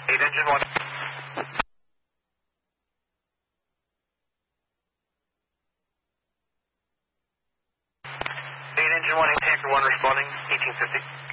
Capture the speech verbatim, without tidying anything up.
eight engine one. eight engine one, eight tanker one responding, eighteen fifty.